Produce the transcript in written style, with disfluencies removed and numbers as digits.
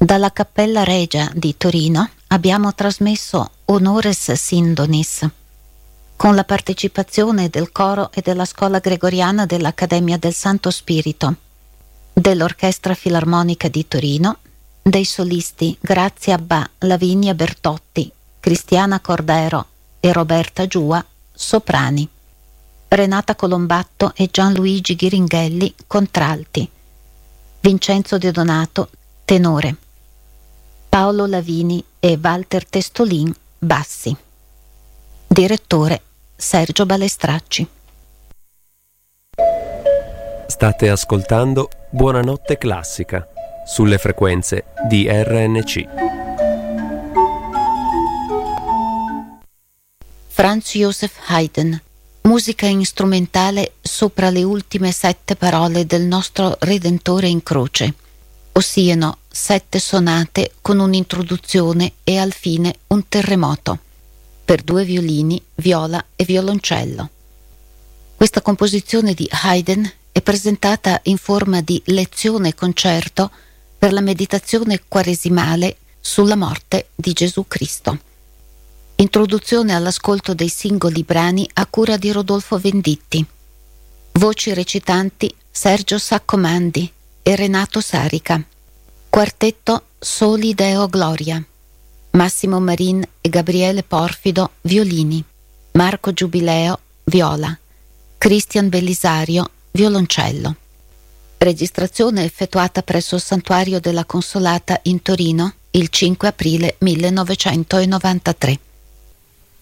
Dalla Cappella Regia di Torino abbiamo trasmesso Honores Sindonis, con la partecipazione del coro e della Scuola Gregoriana dell'Accademia del Santo Spirito, dell'Orchestra Filarmonica di Torino, dei solisti Grazia Abbà, Lavinia Bertotti, Cristiana Cordero e Roberta Giua, soprani, Renata Colombatto e Gianluigi Ghiringhelli, contralti, Vincenzo De Donato, tenore, Paolo Lavini e Walter Testolin, bassi. Direttore Sergio Balestracci. State ascoltando Buonanotte Classica sulle frequenze di RNC. Franz Joseph Haydn, musica strumentale sopra le ultime 7 parole del nostro Redentore in croce, ossia 7 sonate con un'introduzione e al fine un terremoto, per 2 violini, viola e violoncello. Questa composizione di Haydn è presentata in forma di lezione concerto per la meditazione quaresimale sulla morte di Gesù Cristo. Introduzione all'ascolto dei singoli brani a cura di Rodolfo Venditti. Voci recitanti Sergio Saccomandi e Renato Sarica. Quartetto Soli Deo Gloria. Massimo Marin e Gabriele Porfido, violini. Marco Giubileo, viola. Cristian Bellisario, violoncello. Registrazione effettuata presso il Santuario della Consolata in Torino il 5 aprile 1993.